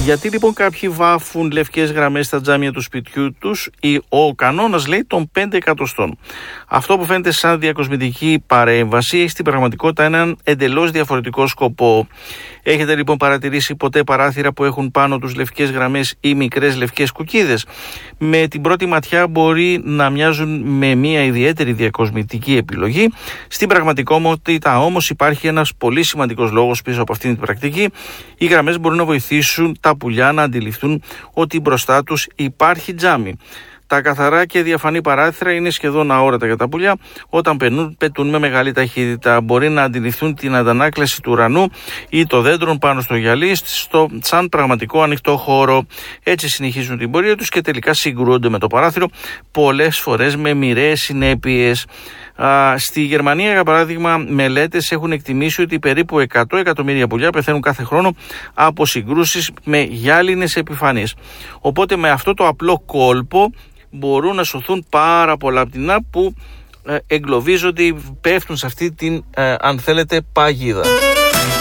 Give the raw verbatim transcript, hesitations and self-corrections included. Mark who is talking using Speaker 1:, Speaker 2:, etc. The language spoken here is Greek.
Speaker 1: Γιατί λοιπόν κάποιοι βάφουν λευκές γραμμές στα τζάμια του σπιτιού τους? Ο κανόνας λέει των πέντε εκατοστών. Αυτό που φαίνεται σαν διακοσμητική παρέμβαση έχει στην πραγματικότητα έναν εντελώς διαφορετικό σκοπό. Έχετε λοιπόν παρατηρήσει ποτέ παράθυρα που έχουν πάνω τους λευκές γραμμές ή μικρές λευκές κουκίδες? Με την πρώτη ματιά μπορεί να μοιάζουν με μια ιδιαίτερη διακοσμητική επιλογή. Στην πραγματικότητα όμως υπάρχει ένας πολύ σημαντικός λόγος πίσω από αυτήν την πρακτική. Οι γραμμές μπορούν να βοηθήσουν τα πουλιά να αντιληφθούν ότι μπροστά τους υπάρχει τζάμι. Τα καθαρά και διαφανή παράθυρα είναι σχεδόν αόρατα για τα πουλιά. Όταν πετούν, πετούν με μεγάλη ταχύτητα. Μπορεί να αντιληφθούν την αντανάκλαση του ουρανού ή το δέντρο πάνω στο γυαλί, στο, σαν πραγματικό ανοιχτό χώρο. Έτσι συνεχίζουν την πορεία τους και τελικά συγκρούονται με το παράθυρο, πολλές φορές με μοιραίες συνέπειες. Α, στη Γερμανία, για παράδειγμα, μελέτες έχουν εκτιμήσει ότι περίπου εκατό εκατομμύρια πουλιά πεθαίνουν κάθε χρόνο από συγκρούσεις με γυάλινες επιφανείς. Οπότε με αυτό το απλό κόλπο μπορούν να σωθούν πάρα πολλά πτηνά που ε, εγκλωβίζονται ή πέφτουν σε αυτή την, ε, αν θέλετε, παγίδα.